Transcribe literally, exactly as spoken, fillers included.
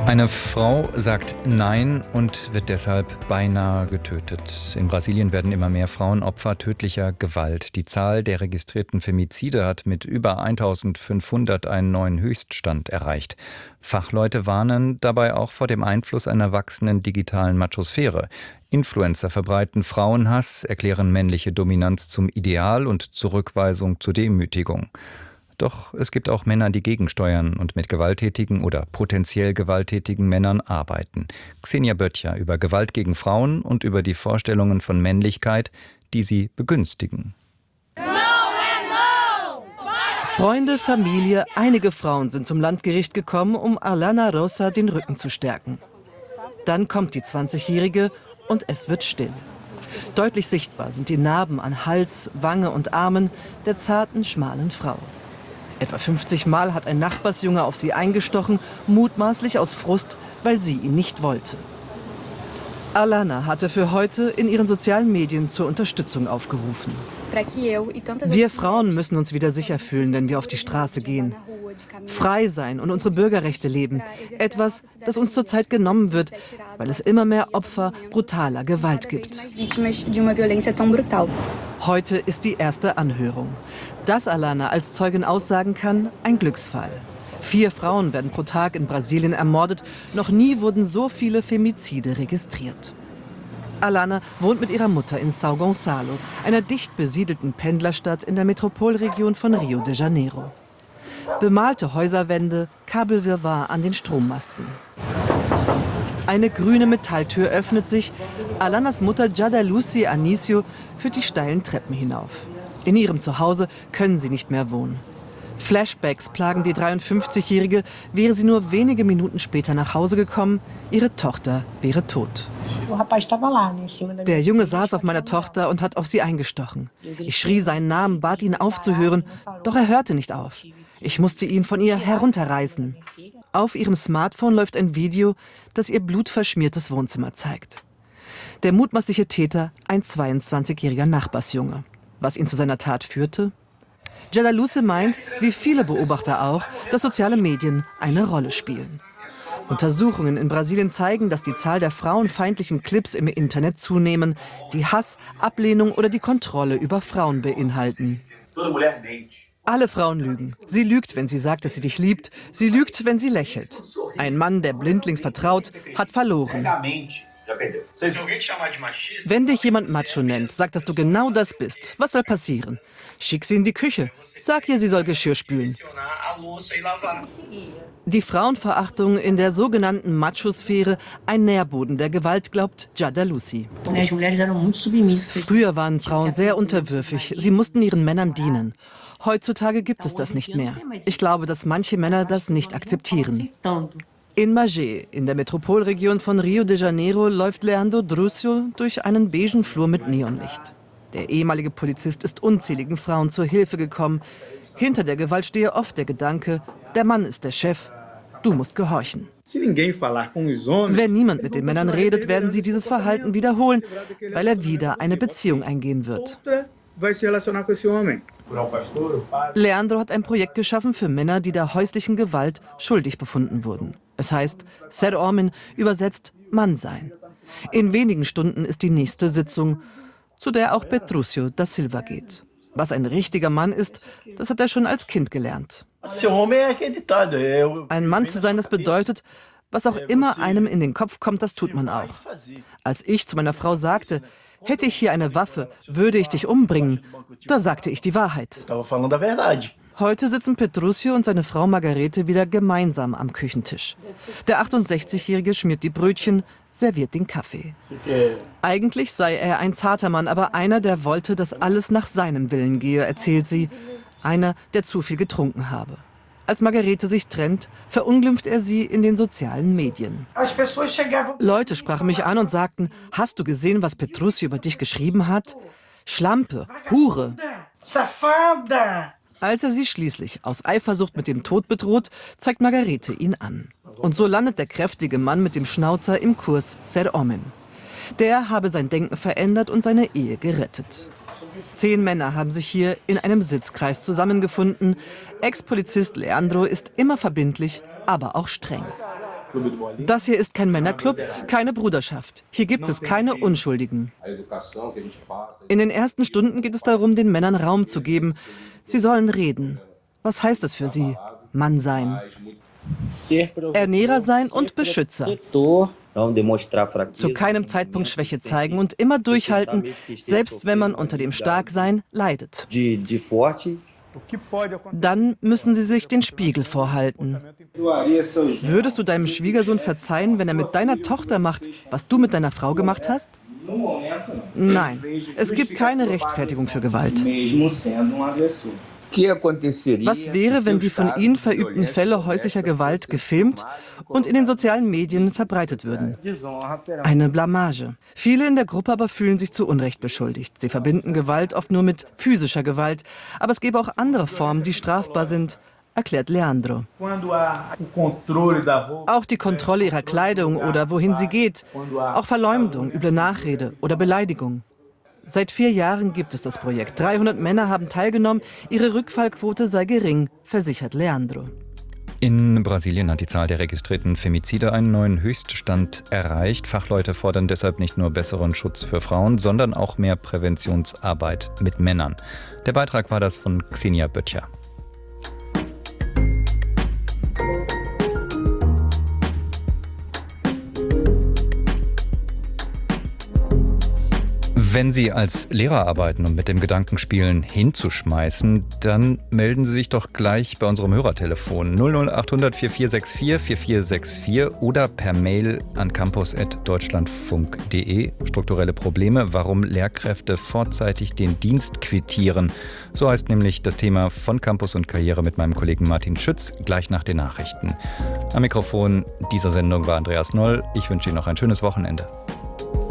Eine Frau sagt Nein und wird deshalb beinahe getötet. In Brasilien werden immer mehr Frauen Opfer tödlicher Gewalt. Die Zahl der registrierten Femizide hat mit über eintausendfünfhundert einen neuen Höchststand erreicht. Fachleute warnen dabei auch vor dem Einfluss einer wachsenden digitalen Machosphäre. Influencer verbreiten Frauenhass, erklären männliche Dominanz zum Ideal und Zurückweisung zur Demütigung. Doch es gibt auch Männer, die gegensteuern und mit gewalttätigen oder potenziell gewalttätigen Männern arbeiten. Xenia Böttcher über Gewalt gegen Frauen und über die Vorstellungen von Männlichkeit, die sie begünstigen. Freunde, Familie, einige Frauen sind zum Landgericht gekommen, um Alana Rosa den Rücken zu stärken. Dann kommt die zwanzigjährige und es wird still. Deutlich sichtbar sind die Narben an Hals, Wange und Armen der zarten, schmalen Frau. Etwa fünfzig Mal hat ein Nachbarsjunge auf sie eingestochen, mutmaßlich aus Frust, weil sie ihn nicht wollte. Alana hatte für heute in ihren sozialen Medien zur Unterstützung aufgerufen. Wir Frauen müssen uns wieder sicher fühlen, wenn wir auf die Straße gehen. Frei sein und unsere Bürgerrechte leben. Etwas, das uns zurzeit genommen wird, weil es immer mehr Opfer brutaler Gewalt gibt. Heute ist die erste Anhörung. Dass Alana als Zeugin aussagen kann, ein Glücksfall. Vier Frauen werden pro Tag in Brasilien ermordet. Noch nie wurden so viele Femizide registriert. Alana wohnt mit ihrer Mutter in São Gonçalo, einer dicht besiedelten Pendlerstadt in der Metropolregion von Rio de Janeiro. Bemalte Häuserwände, Kabelwirrwarr an den Strommasten. Eine grüne Metalltür öffnet sich. Alanas Mutter Jadalucy Anicio führt die steilen Treppen hinauf. In ihrem Zuhause können sie nicht mehr wohnen. Flashbacks plagen die dreiundfünfzigjährige, wäre sie nur wenige Minuten später nach Hause gekommen, ihre Tochter wäre tot. Der Junge saß auf meiner Tochter und hat auf sie eingestochen. Ich schrie seinen Namen, bat ihn aufzuhören, doch er hörte nicht auf. Ich musste ihn von ihr herunterreißen. Auf ihrem Smartphone läuft ein Video, das ihr blutverschmiertes Wohnzimmer zeigt. Der mutmaßliche Täter, ein zweiundzwanzigjähriger Nachbarsjunge. Was ihn zu seiner Tat führte? Jadalucy meint, wie viele Beobachter auch, dass soziale Medien eine Rolle spielen. Untersuchungen in Brasilien zeigen, dass die Zahl der frauenfeindlichen Clips im Internet zunehmen, die Hass, Ablehnung oder die Kontrolle über Frauen beinhalten. Alle Frauen lügen. Sie lügt, wenn sie sagt, dass sie dich liebt. Sie lügt, wenn sie lächelt. Ein Mann, der blindlings vertraut, hat verloren. Wenn dich jemand Macho nennt, sag, dass du genau das bist. Was soll passieren? Schick sie in die Küche. Sag ihr, sie soll Geschirr spülen. Die Frauenverachtung in der sogenannten Machosphäre, ein Nährboden der Gewalt, glaubt Jadalucy. Früher waren Frauen sehr unterwürfig. Sie mussten ihren Männern dienen. Heutzutage gibt es das nicht mehr. Ich glaube, dass manche Männer das nicht akzeptieren. In Magé, in der Metropolregion von Rio de Janeiro, läuft Leandro Drúcio durch einen beigen Flur mit Neonlicht. Der ehemalige Polizist ist unzähligen Frauen zur Hilfe gekommen. Hinter der Gewalt stehe oft der Gedanke, der Mann ist der Chef, du musst gehorchen. Wenn niemand mit den Männern redet, werden sie dieses Verhalten wiederholen, weil er wieder eine Beziehung eingehen wird. Leandro hat ein Projekt geschaffen für Männer, die der häuslichen Gewalt schuldig befunden wurden. Es heißt Ser Homem, übersetzt Mann sein. In wenigen Stunden ist die nächste Sitzung, zu der auch Petrúcio da Silva geht. Was ein richtiger Mann ist, das hat er schon als Kind gelernt. Ein Mann zu sein, das bedeutet, was auch immer einem in den Kopf kommt, das tut man auch. Als ich zu meiner Frau sagte, hätte ich hier eine Waffe, würde ich dich umbringen, da sagte ich die Wahrheit. Heute sitzen Petrúcio und seine Frau Margarete wieder gemeinsam am Küchentisch. Der achtundsechzigjährige schmiert die Brötchen, serviert den Kaffee. Eigentlich sei er ein zarter Mann, aber einer, der wollte, dass alles nach seinem Willen gehe, erzählt sie. Einer, der zu viel getrunken habe. Als Margarete sich trennt, verunglimpft er sie in den sozialen Medien. Leute sprachen mich an und sagten, hast du gesehen, was Petrúcio über dich geschrieben hat? Schlampe, Hure. Als er sie schließlich aus Eifersucht mit dem Tod bedroht, zeigt Margarete ihn an. Und so landet der kräftige Mann mit dem Schnauzer im Kurs Ser Homem. Der habe sein Denken verändert und seine Ehe gerettet. Zehn Männer haben sich hier in einem Sitzkreis zusammengefunden. Ex-Polizist Leandro ist immer verbindlich, aber auch streng. Das hier ist kein Männerclub, keine Bruderschaft. Hier gibt es keine Unschuldigen. In den ersten Stunden geht es darum, den Männern Raum zu geben. Sie sollen reden. Was heißt es für sie, Mann sein? Ernährer sein und Beschützer. Zu keinem Zeitpunkt Schwäche zeigen und immer durchhalten, selbst wenn man unter dem Starksein leidet. Dann müssen sie sich den Spiegel vorhalten. Würdest du deinem Schwiegersohn verzeihen, wenn er mit deiner Tochter macht, was du mit deiner Frau gemacht hast? Nein, es gibt keine Rechtfertigung für Gewalt. Was wäre, wenn die von ihnen verübten Fälle häuslicher Gewalt gefilmt und in den sozialen Medien verbreitet würden? Eine Blamage. Viele in der Gruppe aber fühlen sich zu Unrecht beschuldigt. Sie verbinden Gewalt oft nur mit physischer Gewalt. Aber es gäbe auch andere Formen, die strafbar sind, erklärt Leandro. Auch die Kontrolle ihrer Kleidung oder wohin sie geht. Auch Verleumdung, üble Nachrede oder Beleidigung. Seit vier Jahren gibt es das Projekt. dreihundert Männer haben teilgenommen. Ihre Rückfallquote sei gering, versichert Leandro. In Brasilien hat die Zahl der registrierten Femizide einen neuen Höchststand erreicht. Fachleute fordern deshalb nicht nur besseren Schutz für Frauen, sondern auch mehr Präventionsarbeit mit Männern. Der Beitrag war das von Xenia Böttcher. Wenn Sie als Lehrer arbeiten und mit dem Gedanken spielen, hinzuschmeißen, dann melden Sie sich doch gleich bei unserem Hörertelefon null null acht hundert vier vier sechs vier vier vier sechs vier oder per Mail an campus at deutschlandfunk punkt de. Strukturelle Probleme, warum Lehrkräfte vorzeitig den Dienst quittieren. So heißt nämlich das Thema von Campus und Karriere mit meinem Kollegen Martin Schütz, gleich nach den Nachrichten. Am Mikrofon dieser Sendung war Andreas Noll. Ich wünsche Ihnen noch ein schönes Wochenende.